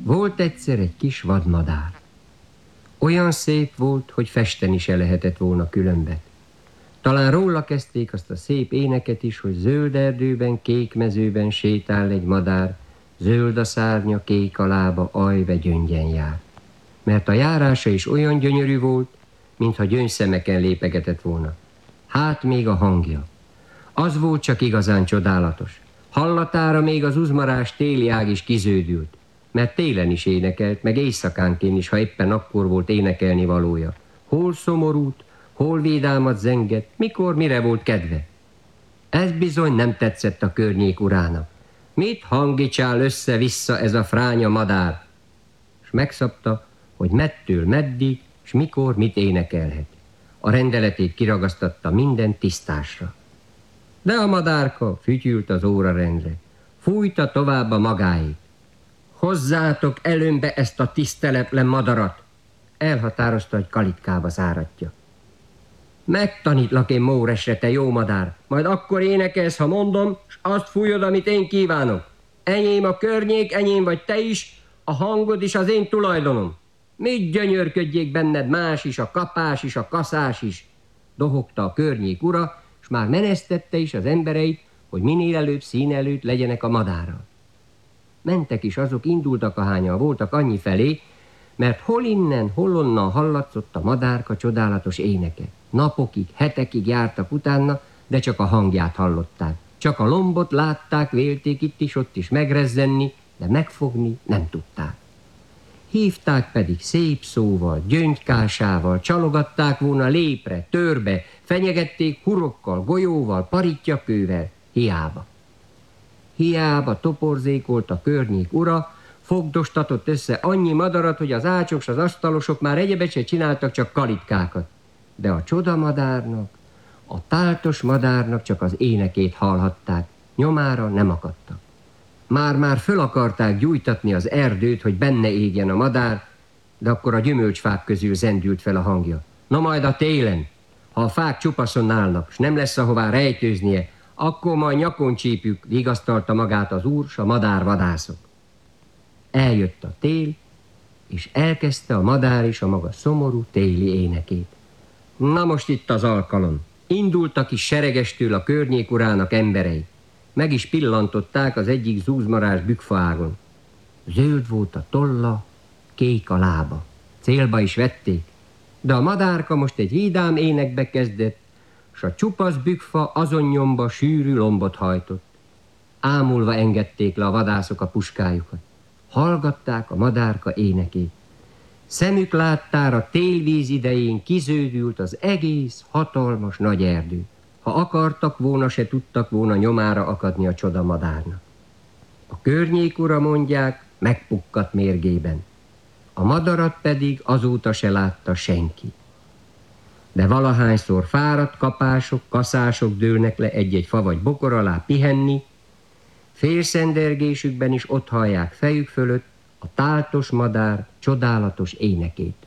Volt egyszer egy kis vadmadár. Olyan szép volt, hogy festeni se lehetett volna különbet. Talán róla kezdték azt a szép éneket is, hogy zöld erdőben, kék mezőben sétál egy madár, zöld a szárnya, kék a lába, ajve gyöngyen jár. Mert a járása is olyan gyönyörű volt, mintha gyöngyszemeken lépegetett volna. Hát még a hangja. Az volt csak igazán csodálatos. Hallatára még az uzmarás téli ág is kiződült, mert télen is énekelt, meg éjszakánként is, ha éppen akkor volt énekelni valója. Hol szomorút, hol védámat zengett, mikor mire volt kedve. Ez bizony nem tetszett a környék urának. Mit hangicsál össze-vissza ez a fránya madár? És megszabta, hogy mettől meddig, s mikor mit énekelhet. A rendeletét kiragasztatta minden tisztásra. De a madárka fütyült az órarendre. Fújta tovább a magáit. Hozzátok előmbe ezt a tiszteletlen madarat! Elhatározta, hogy kalitkába záratja. Megtanítlak én Móresre, te jó madár, majd akkor énekelsz, ha mondom, s azt fújod, amit én kívánok. Enyém a környék, enyém vagy te is, a hangod is az én tulajdonom. Mit gyönyörködjék benned más is, a kapás is, a kaszás is? Dohogta a környék ura, s már menesztette is az embereit, hogy minél előbb szín előtt legyenek a madárral. Mentek is azok, indultak ahányan voltak annyi felé, mert hol innen, hol onnan hallatszott a madárka csodálatos éneke. Napokig, hetekig jártak utána, de csak a hangját hallották. Csak a lombot látták, vélték itt is, ott is megrezzenni, de megfogni nem tudták. Hívták pedig szép szóval, gyöngykásával, csalogatták volna lépre, törbe, fenyegették hurokkal, golyóval, parittyakővel, hiába. Hiába toporzékolt a környék ura, fogdostatott össze annyi madarat, hogy az ácsok s az asztalosok már egyebet se csináltak, csak kalitkákat. De a csodamadárnak, a táltos madárnak csak az énekét hallhatták, nyomára nem akadtak. Már föl akarták gyújtatni az erdőt, hogy benne égjen a madár, de akkor a gyümölcsfák közül zendült fel a hangja. Na majd a télen, ha a fák csupaszon állnak, s nem lesz ahová rejtőznie, akkor majd nyakon csípjük, vigasztalta magát az úr s a madárvadászok. Eljött a tél, és elkezdte a madár is a maga szomorú téli énekét. Na most itt az alkalom. Indultak is seregestől a környék urának emberei. Meg is pillantották az egyik zúzmarás bükkfaágon. Zöld volt a tolla, kék a lába. Célba is vették, de a madárka most egy vidám énekbe kezdett, s a csupasz bükkfa azon nyomba sűrű lombot hajtott. Ámulva engedték le a vadászok a puskájukat. Hallgatták a madárka énekét. Szemük láttára télvíz idején kiződült az egész hatalmas nagy erdő. Ha akartak volna, se tudtak volna nyomára akadni a csodamadárnak. A környék ura, mondják, megpukkadt mérgében. A madarat pedig azóta se látta senki. De valahányszor fáradt kapások, kaszások dőlnek le egy-egy fa vagy bokor alá pihenni, félszendergésükben is ott hallják fejük fölött a táltos madár csodálatos énekét.